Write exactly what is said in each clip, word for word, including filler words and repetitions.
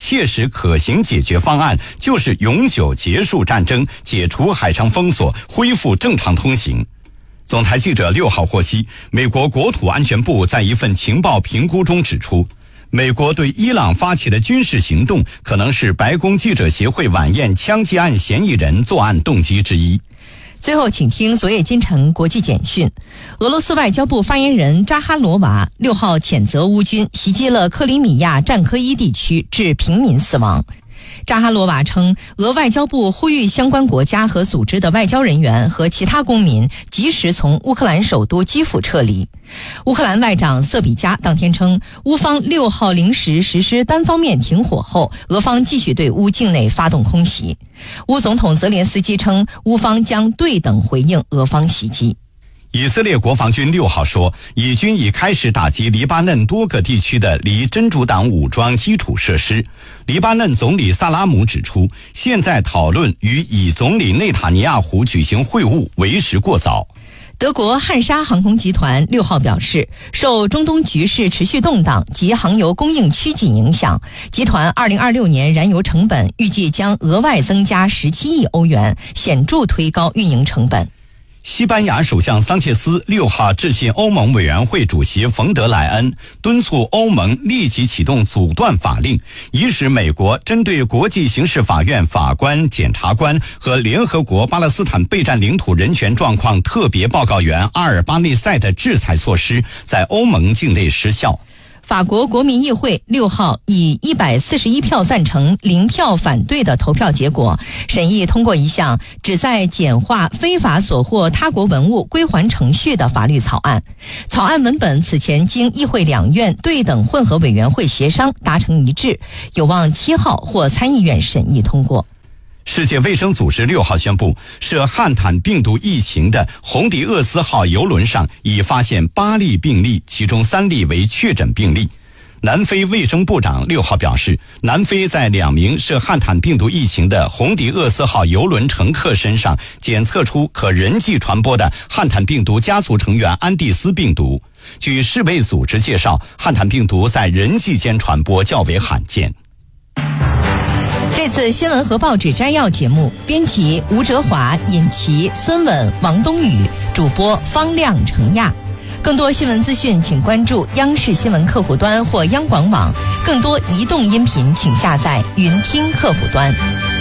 切实可行解决方案就是永久结束战争，解除海上封锁，恢复正常通行。总台记者六号获悉，美国国土安全部在一份情报评估中指出，美国对伊朗发起的军事行动可能是白宫记者协会晚宴枪击案嫌疑人作案动机之一。 最后请听昨夜今晨国际简讯。俄罗斯外交部发言人扎哈罗娃六号谴责乌军袭击了克里米亚战科伊地区，致平民死亡。扎哈罗娃称，俄外交部呼吁相关国家和组织的外交人员和其他公民及时从乌克兰首都基辅撤离。乌克兰外长瑟比加当天称，乌方六号零时实施单方面停火后，俄方继续对乌境内发动空袭。乌总统泽连斯基称，乌方将对等回应俄方袭击。 以色列国防军六号说，以军已开始打击黎巴嫩多个地区的离真主党武装基础设施。黎巴嫩总理萨拉姆指出，现在讨论与以总理内塔尼亚胡举行会晤为时过早。 德国汉莎航空集团六号表示，受中东局势持续动荡及航油供应趋紧影响，集团二零二六年燃油成本预计将额外增加十七亿欧元，显著推高运营成本。 西班牙首相桑切斯六号致信欧盟委员会主席冯德莱恩，敦促欧盟立即启动阻断法令，以使美国针对国际刑事法院法官、检察官和联合国巴勒斯坦备战领土人权状况特别报告员阿尔巴内塞的制裁措施在欧盟境内失效。 法国国民议会六号以一百四十一票赞成、零票反对的投票结果，审议通过一项旨在简化非法索获他国文物归还程序的法律草案。草案文本此前经议会两院对等混合委员会协商达成一致，有望七号获参议院审议通过。 世界卫生组织六号宣布，涉汉坦病毒疫情的红迪厄斯号邮轮上已发现八例病例，其中三例为确诊病例。南非卫生部长六号表示，南非在两名涉汉坦病毒疫情的红迪厄斯号邮轮乘客身上检测出可人际传播的汉坦病毒家族成员安第斯病毒。据世卫组织介绍，汉坦病毒在人际间传播较为罕见。 这次新闻和报纸摘要节目，编辑吴哲华、尹琪、孙稳、王冬雨，主播方亮、程亚。更多新闻资讯请关注央视新闻客户端或央广网，更多移动音频请下载云听客户端。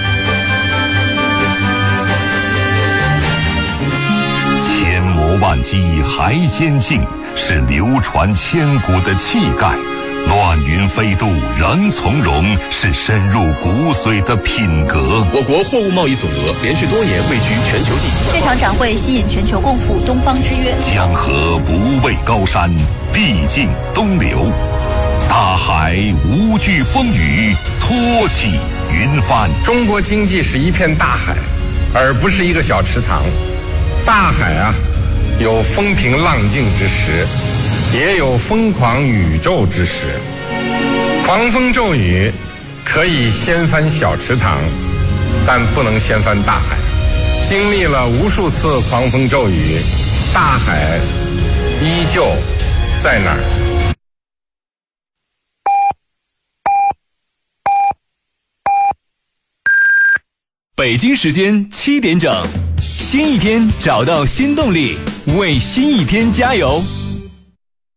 千磨万击还坚劲，是流传千古的气概。乱云飞渡仍从容，是深入骨髓的品格。 我国货物贸易总额连续多年位居全球第一。 这场展会吸引全球共赴东方之约。 江河不畏高山，毕竟东流。大海无惧风雨，托起云帆。 中国经济是一片大海，而不是一个小池塘。大海啊，有风平浪静之时，也有疯狂宇宙之时。狂风骤雨可以掀翻小池塘，但不能掀翻大海。经历了无数次狂风骤雨，大海依旧在那儿。 北京时间七点整，新一天找到新动力，为新一天加油。